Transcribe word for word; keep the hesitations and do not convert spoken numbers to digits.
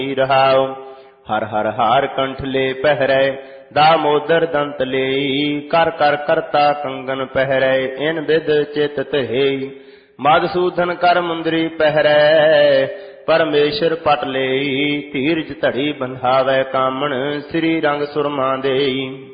रहाओ। हर हर हार कंठ ले पहरै दामोदर दंत ले। कर कर करता कंगन पहरै इन विद चित हे। मधुसूदन कर मुंदरी पहरै परमेश्वर पट ले। धीरज धड़ी बंधावै कामण श्री रंग सुरमा दे।